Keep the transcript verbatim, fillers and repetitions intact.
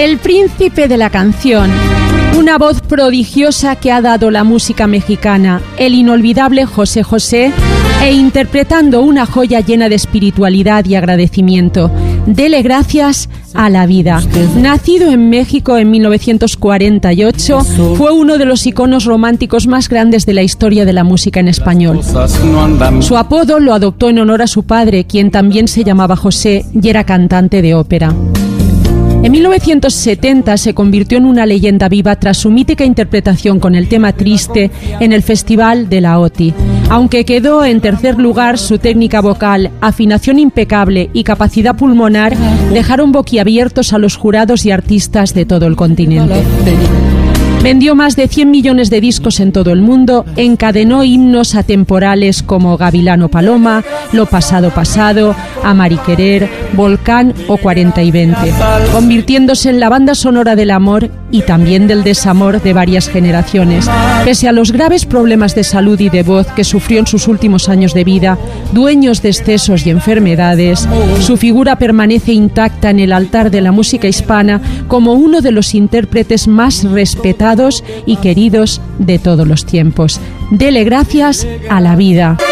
El príncipe de la canción, una voz prodigiosa que ha dado la música mexicana, el inolvidable José José, e interpretando una joya llena de espiritualidad y agradecimiento. Dele gracias a la vida. Nacido en México en mil novecientos cuarenta y ocho, fue uno de los iconos románticos más grandes de la historia de la música en español. Su apodo lo adoptó en honor a su padre, quien también se llamaba José y era cantante de ópera. En mil novecientos setenta se convirtió en una leyenda viva tras su mítica interpretación con el tema Triste en el Festival de la O T I. Aunque quedó en tercer lugar, su técnica vocal, afinación impecable y capacidad pulmonar dejaron boquiabiertos a los jurados y artistas de todo el continente. Vendió más de cien millones de discos en todo el mundo, encadenó himnos atemporales como Gavilano Paloma, Lo Pasado Pasado, Amar y Querer, Volcán o cuarenta y veinte, convirtiéndose en la banda sonora del amor y también del desamor de varias generaciones. Pese a los graves problemas de salud y de voz que sufrió en sus últimos años de vida, dueños de excesos y enfermedades, su figura permanece intacta en el altar de la música hispana como uno de los intérpretes más respetados y queridos de todos los tiempos. Dele gracias a la vida.